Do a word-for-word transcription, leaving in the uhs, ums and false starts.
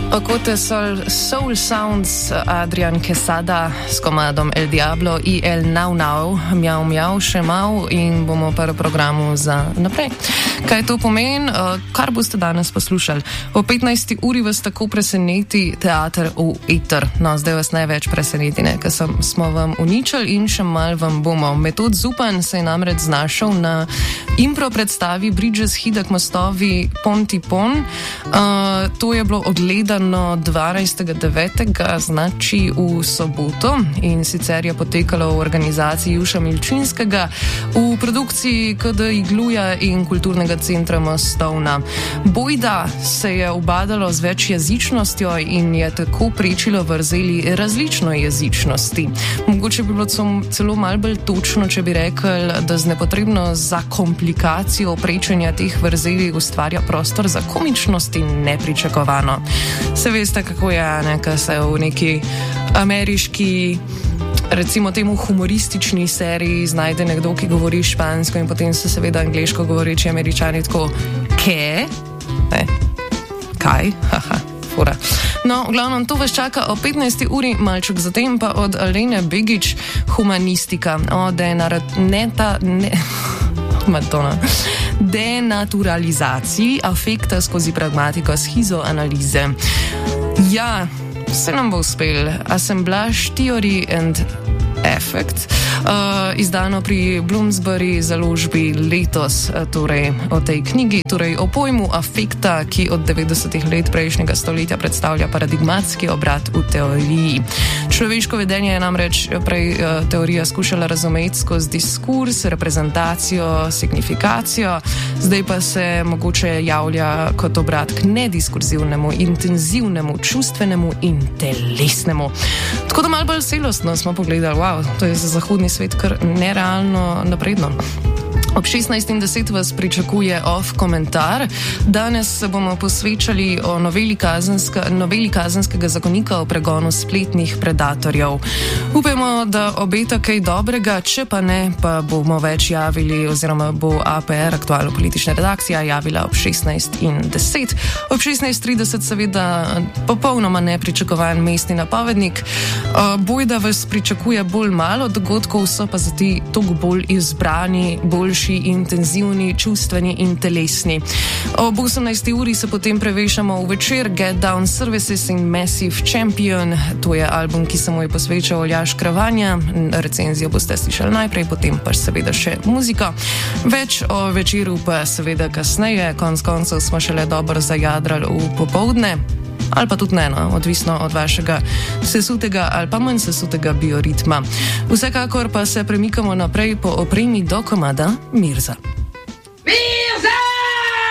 Okote Soul, Soul Sounds, Adrian Quesada s komadom El Diablo i El Now Now, mjav mjav še mal in bomo pa v programu za naprej. Kaj to pomeni? Kar boste danes poslušali? O petnajsti uri vas tako preseneti teater v eter. No, zdaj vas največ preseneti, ne, ker smo vam uničili in še mal vam bomo. Metod Zupan se je namreč znašel na impro predstavi Bridges Hidak mostovi Ponti Pon. Uh, to je bilo ogledano dvanajstega devetega znači v soboto in sicer je potekalo v organizaciji Juša Milčinskega v produkciji K D Igluja in Kulturnega centra Mostovna. Bojda se je ubadalo z večjezičnostjo in je tako prečilo vrzeli različno jezičnosti. Mogoče bi bilo celo malo bolj točno, če bi rekli, da z nepotrebno zakomplikacijo prečenja teh vrzeli ustvarja prostor za komičnost in nepričakovano. Se veste, kako je, neka se v neki ameriški, recimo temu humoristični seriji znajde nekdo, ki govori špansko in potem se seveda angleško govoreči Američani tako, ke? Ne, kaj? Haha. No, v glavnem, to vas čaka o petnajsti uri, malček zatem pa od Alene Begić, humanistika, o denarat... Ne, Madonna. Denaturalizaciji afekta skozi pragmatiko schizoanalize. Ja, se nam bo uspel. Assemblage Theory and Effect, uh, izdano pri Bloomsbury založbi letos, uh, torej o tej knjigi, torej o pojmu afekta, ki od devetdesetih let prejšnjega stoletja predstavlja paradigmatski obrat v teoriji. Človeško vedenje je namreč prej uh, teorija skušala razumeti skozi diskurs, reprezentacijo, signifikacijo, zdaj pa se mogoče javlja kot obrat k nediskurzivnemu, intenzivnemu, čustvenemu in telesnemu. Tako da malo bolj celostno smo pogledali, wow, to je za zahodni svet kar nerealno napredno. Ob šestnajst in deset vas pričakuje off komentar. Danes se bomo posvečali o noveli, kazenska, noveli kazenskega zakonika o pregonu spletnih predatorjev. Upamo, da obeta kaj dobrega, če pa ne, pa bomo več javili, oziroma bo A P R, aktualno politična redakcija, javila ob šestnajst in deset. Ob šestnajst trideset seveda popolnoma nepričakovan mestni napovednik. Bojda vas pričakuje bolj malo dogodkov, so pa zati toliko bolj izbrani, boljši, intenzivni, čustveni in telesni. Ob osemnajsti uri se potem prevešamo v večer Get Down Services in Massive Champion. To je album, ki se mu je posvečal Aljaž Kravanja. Recenzijo boste slišali najprej, potem pa seveda še muzika. Več o večeru pa seveda kasneje. Konc koncev smo šele dobro zajadrali v popoldne. Ali pa tudi ne, no, odvisno od vašega sesutega ali pa manj sesutega bioritma. Vsekakor pa se premikamo naprej po opremi do komada Mirza.